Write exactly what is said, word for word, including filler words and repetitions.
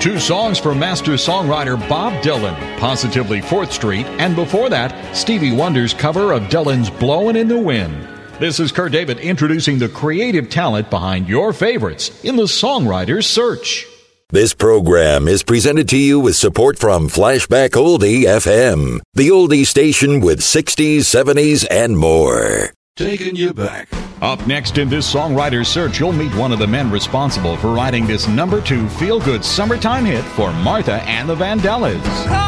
Two songs from master songwriter Bob Dylan, Positively fourth Street, and before that, Stevie Wonder's cover of Dylan's Blowin' in the Wind. This is Kurt David introducing the creative talent behind your favorites in the songwriter's search. This program is presented to you with support from Flashback Oldie F M, the oldie station with sixties, seventies, and more. Taking you back. Up next in this songwriter's search, you'll meet one of the men responsible for writing this number two feel-good summertime hit for Martha and the Vandellas.